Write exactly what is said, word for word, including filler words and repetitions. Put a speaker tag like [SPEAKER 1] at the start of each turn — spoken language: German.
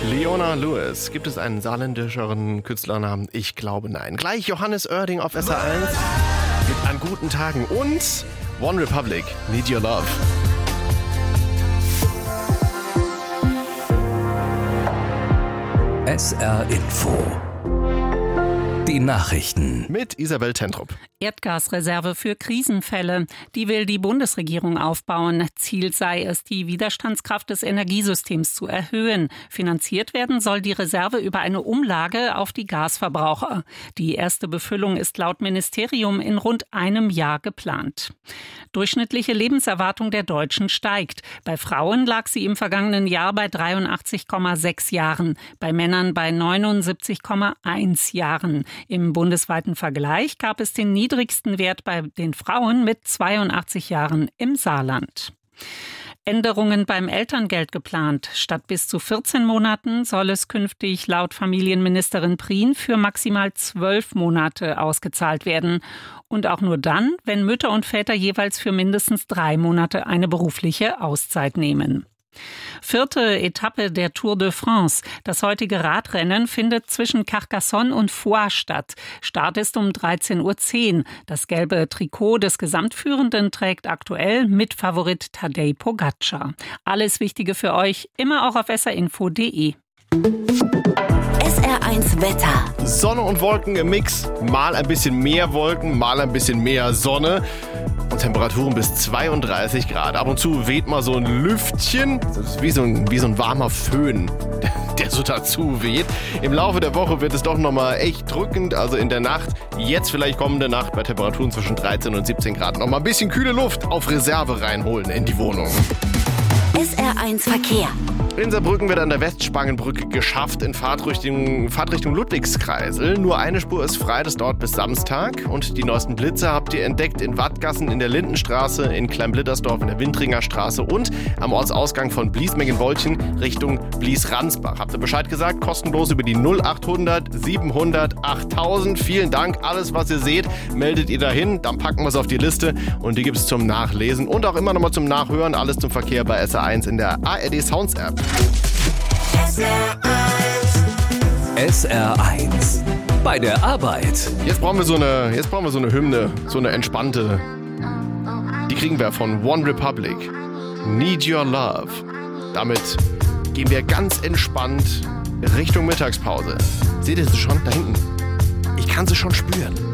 [SPEAKER 1] Leona Lewis. Gibt es einen saarländischeren Künstlernamen? Ich glaube nein. Gleich Johannes Oerding auf S R eins mit An guten Tagen und One Republic, Need Your Love.
[SPEAKER 2] S R Info. Die Nachrichten.
[SPEAKER 1] Mit Isabel Tentrup.
[SPEAKER 3] Erdgasreserve für Krisenfälle. Die will die Bundesregierung aufbauen. Ziel sei es, die Widerstandskraft des Energiesystems zu erhöhen. Finanziert werden soll die Reserve über eine Umlage auf die Gasverbraucher. Die erste Befüllung ist laut Ministerium in rund einem Jahr geplant. Durchschnittliche Lebenserwartung der Deutschen steigt. Bei Frauen lag sie im vergangenen Jahr bei dreiundachtzig Komma sechs Jahren, bei Männern bei neunundsiebzig Komma eins Jahren. Im bundesweiten Vergleich gab es den niedrigsten Wert bei den Frauen mit zweiundachtzig Jahren im Saarland. Änderungen beim Elterngeld geplant. Statt bis zu vierzehn Monaten soll es künftig laut Familienministerin Prien für maximal zwölf Monate ausgezahlt werden. Und auch nur dann, wenn Mütter und Väter jeweils für mindestens drei Monate eine berufliche Auszeit nehmen. Vierte Etappe der Tour de France. Das heutige Radrennen findet zwischen Carcassonne und Foix statt. Start ist um dreizehn Uhr zehn. Das gelbe Trikot des Gesamtführenden trägt aktuell Mitfavorit Tadej Pogacar. Alles Wichtige für euch immer auch auf s r info punkt d e.
[SPEAKER 4] S R eins Wetter.
[SPEAKER 1] Sonne und Wolken im Mix. Mal ein bisschen mehr Wolken, mal ein bisschen mehr Sonne. Und Temperaturen bis zweiunddreißig Grad. Ab und zu weht mal so ein Lüftchen. Das ist wie so ein, wie so ein warmer Föhn, der so dazu weht. Im Laufe der Woche wird es doch nochmal echt drückend. Also in der Nacht, jetzt vielleicht kommende Nacht bei Temperaturen zwischen dreizehn und siebzehn Grad. Nochmal ein bisschen kühle Luft auf Reserve reinholen in die Wohnung.
[SPEAKER 4] S R eins Verkehr.
[SPEAKER 1] In Saarbrücken wird an der Westspangenbrücke geschafft in Fahrtrichtung, Fahrtrichtung Ludwigskreisel. Nur eine Spur ist frei, das dauert bis Samstag. Und die neuesten Blitze habt ihr entdeckt in Wattgassen, in der Lindenstraße, in Kleinblittersdorf, in der Windringer Straße und am Ortsausgang von Bliesmeggenwolchen Richtung Blies-Ransbach. Habt ihr Bescheid gesagt? Kostenlos über die null achthundert siebenhundert achttausend. Vielen Dank. Alles, was ihr seht, meldet ihr dahin. Dann packen wir es auf die Liste und die gibt es zum Nachlesen und auch immer nochmal zum Nachhören. Alles zum Verkehr bei S R eins in der A R D Sounds App.
[SPEAKER 4] S R eins.
[SPEAKER 2] S R eins. Bei der Arbeit.
[SPEAKER 1] Jetzt brauchen wir so eine, jetzt brauchen wir so eine Hymne, so eine entspannte. Die kriegen wir von One Republic. Need Your Love. Damit gehen wir ganz entspannt Richtung Mittagspause. Seht ihr sie schon da hinten? Ich kann sie schon spüren.